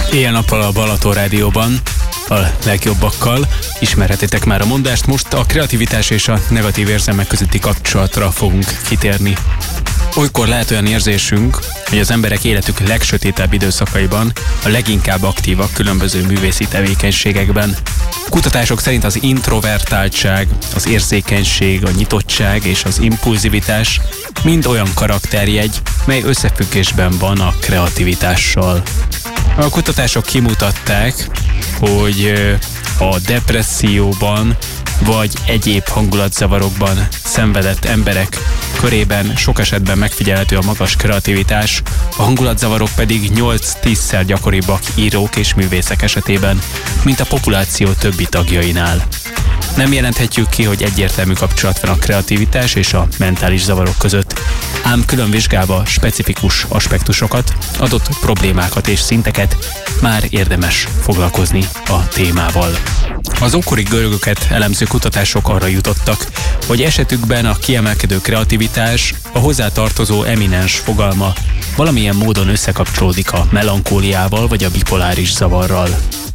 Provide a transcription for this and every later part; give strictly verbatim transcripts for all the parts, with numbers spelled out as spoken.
Éjjel-nappal a Balaton Rádióban, a legjobbakkal ismerhetitek már a mondást. Most a kreativitás és a negatív érzelmek közötti kapcsolatra fogunk kitérni. Olykor lehet olyan érzésünk, hogy az emberek életük legsötétebb időszakaiban a leginkább aktívak különböző művészi tevékenységekben. Kutatások szerint az introvertáltság, az érzékenység, a nyitottság és az impulzivitás mind olyan karakterjegy, mely összefüggésben van a kreativitással. A kutatások kimutatták, hogy a depresszióban vagy egyéb hangulatzavarokban szenvedett emberek körében sok esetben megfigyelhető a magas kreativitás, a hangulatzavarok pedig nyolc-tízszer gyakoribbak írók és művészek esetében, mint a populáció többi tagjainál. Nem jelenthetjük ki, hogy egyértelmű kapcsolat van a kreativitás és a mentális zavarok között, ám külön vizsgálva specifikus aspektusokat, adott problémákat és szinteket már érdemes foglalkozni a témával. Az ókori görögöket elemző kutatások arra jutottak, hogy esetükben a kiemelkedő kreativitás, a hozzátartozó eminens fogalma valamilyen módon összekapcsolódik a melankóliával vagy a bipoláris zavarral.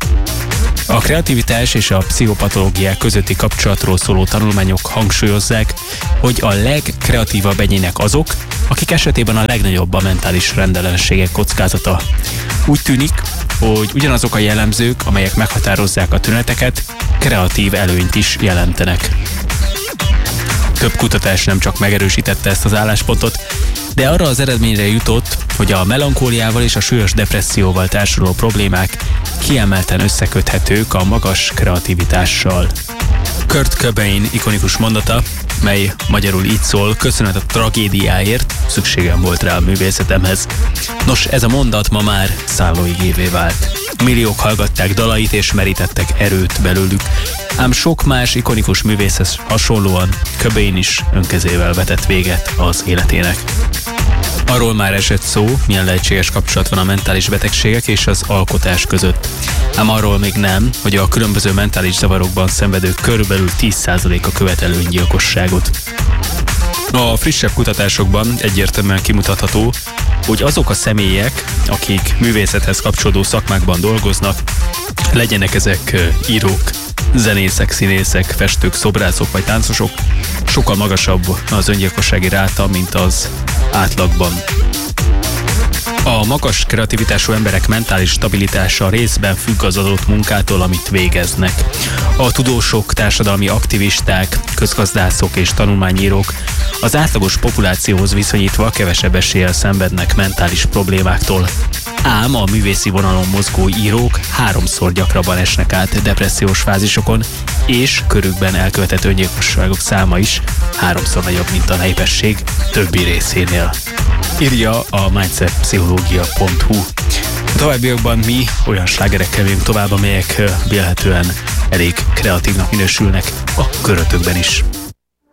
A kreativitás és a pszichopatológiák közötti kapcsolatról szóló tanulmányok hangsúlyozzák, hogy a legkreatívabb egyének azok, akik esetében a legnagyobb a mentális rendellenességek kockázata. Úgy tűnik, hogy ugyanazok a jellemzők, amelyek meghatározzák a tüneteket, kreatív előnyt is jelentenek. Több kutatás nem csak megerősítette ezt az álláspontot, de arra az eredményre jutott, hogy a melankóliával és a súlyos depresszióval társuló problémák kiemelten összeköthetők a magas kreativitással. Kurt Cobain ikonikus mondata, mely magyarul így szól: köszönet a tragédiáért, szükségem volt rá a művészetemhez. Nos, ez a mondat ma már szállóigévé vált. Milliók hallgatták dalait és merítettek erőt belőlük, ám sok más ikonikus művészhez hasonlóan Cobain is önkezével vetett véget az életének. Arról már esett szó, milyen lehetséges kapcsolat van a mentális betegségek és az alkotás között. Ám arról még nem, hogy a különböző mentális zavarokban szenvedők körülbelül tíz százaléka követel öngyilkosságot. A frissebb kutatásokban egyértelműen kimutatható, hogy azok a személyek, akik művészethez kapcsolódó szakmákban dolgoznak, legyenek ezek írók, zenészek, színészek, festők, szobrászok vagy táncosok, sokkal magasabb az öngyilkossági ráta, mint az átlagban. A magas kreativitású emberek mentális stabilitása részben függ az adott munkától, amit végeznek. A tudósok, társadalmi aktivisták, közgazdászok és tanulmányírók az átlagos populációhoz viszonyítva kevesebb eséllyel szenvednek mentális problémáktól. Ám a művészi vonalon mozgó írók háromszor gyakrabban esnek át depressziós fázisokon, és körükben elkövetett öngyilkosságok száma is háromszor nagyobb, mint a népesség többi részénél. Írja a mindsetpszichológia pont hu. A továbbiakban mi olyan slágerekkel megyünk tovább, amelyek vélhetően elég kreatívnak minősülnek a körötökben is.